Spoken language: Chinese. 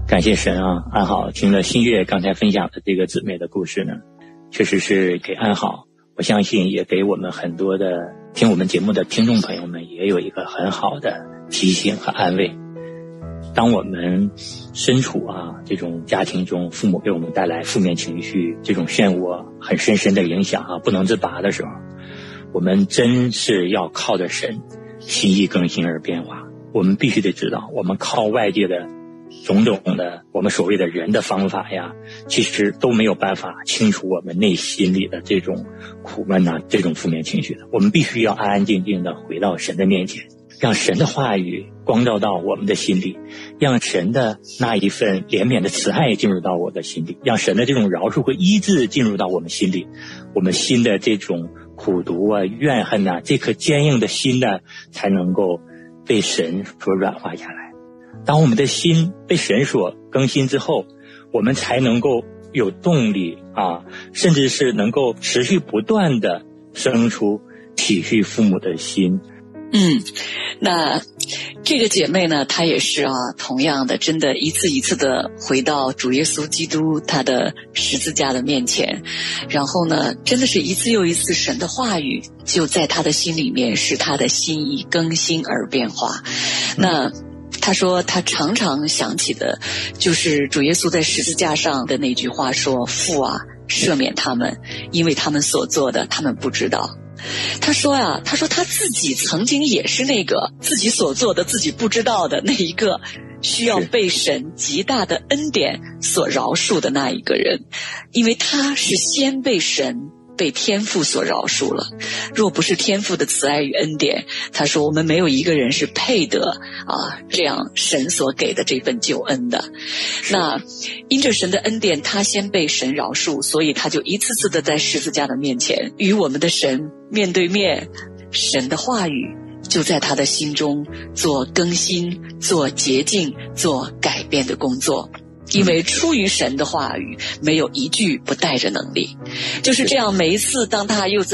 感谢神啊，安好听了新月刚才分享的这个姊妹的故事呢，确实是给安好，我相信也给我们很多的听我们节目的听众朋友们也有一个很好的提醒和安慰。当我们身处这种家庭中，父母给我们带来负面情绪，这种漩涡很深深的影响不能自拔的时候，我们真是要靠着神心意更新而变化。我们必须得知道，我们靠外界的种种的我们所谓的人的方法呀，其实都没有办法清除我们内心里的这种苦闷这种负面情绪的。我们必须要安安静静的回到神的面前，让神的话语光照到我们的心里，让神的那一份怜悯的慈爱进入到我的心里，让神的这种饶恕和医治进入到我们心里，我们心的这种苦毒怨恨这颗坚硬的心才能够被神所软化下来。当我们的心被神所更新之后，我们才能够有动力甚至是能够持续不断的生出体恤父母的心。 那这个姐妹呢，她也是同样的，真的一次一次的回到主耶稣基督他的十字架的面前，然后呢，真的是一次又一次神的话语就在她的心里面使她的心意更新而变化。那他说他常常想起的就是主耶稣在十字架上的那句话，说父赦免他们，因为他们所做的他们不知道。他说他自己曾经也是那个自己所做的自己不知道的那一个需要被神极大的恩典所饶恕的那一个人，因为他是先被神被天父所饶恕了，若不是天父的慈爱与恩典，他说我们没有一个人是配得这样神所给的这份救恩的。那因着神的恩典，他先被神饶恕，所以他就一次次的在十字架的面前与我们的神面对面，神的话语就在他的心中做更新，做洁净，做改变的工作。因为出于神的话语，没有一句不带着能力。就是这样，每一次当他又在